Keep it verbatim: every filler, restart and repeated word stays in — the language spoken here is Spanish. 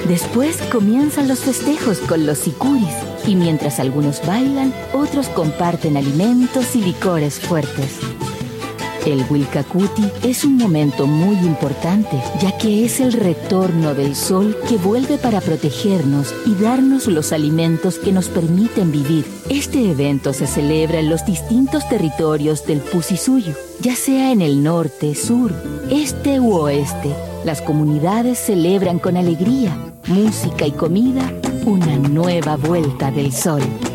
Después comienzan los festejos con los sicuris, y mientras algunos bailan, otros comparten alimentos y licores fuertes. El Willkakuti es un momento muy importante, ya que es el retorno del sol que vuelve para protegernos y darnos los alimentos que nos permiten vivir. Este evento se celebra en los distintos territorios del Pusisuyu, ya sea en el norte, sur, este u oeste. Las comunidades celebran con alegría, música y comida una nueva vuelta del sol.